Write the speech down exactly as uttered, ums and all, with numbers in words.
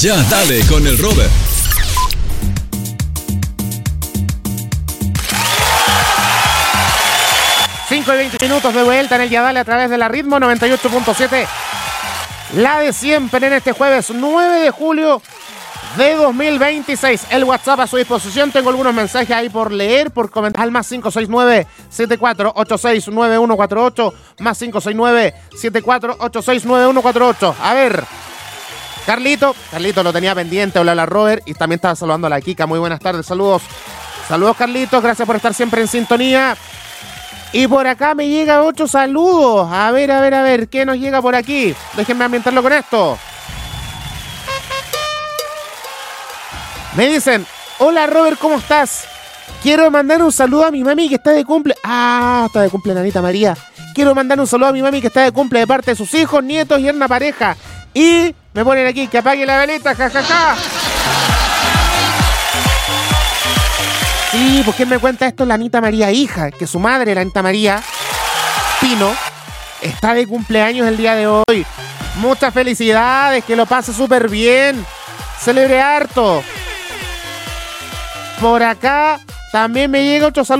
Ya dale con el Robert. cinco y veinte minutos de vuelta en el Ya Dale a través de la Ritmo noventa y ocho punto siete. La de siempre en este jueves nueve de julio de dos mil veintiséis. El WhatsApp a su disposición. Tengo algunos mensajes ahí por leer, por comentar. Al más cinco seis nueve, siete cuatro ocho seis, nueve uno cuatro ocho. Más cinco seis nueve, siete cuatro ocho seis, nueve uno cuatro ocho. A ver. Carlito. Carlito lo tenía pendiente. Hola, la Robert. Y también estaba saludando a la Kika. Muy buenas tardes. Saludos. Saludos, Carlitos. Gracias por estar siempre en sintonía. Y por acá me llega otro saludo. A ver, a ver, a ver. ¿Qué nos llega por aquí? Déjenme ambientarlo con esto. Me dicen, hola Robert, ¿cómo estás? Quiero mandar un saludo a mi mami que está de cumple. Ah, está de cumple, Nanita María. Quiero mandar un saludo a mi mami que está de cumple de parte de sus hijos, nietos y una pareja. Y me ponen aquí, que apague la velita, jajaja. Ja, ja. Sí, pues ¿quién me cuenta esto? La Anita María hija, que su madre, la Anita María Pino, está de cumpleaños el día de hoy. Muchas felicidades, que lo pase súper bien. Celebre harto. Por acá también me llega otro saludo.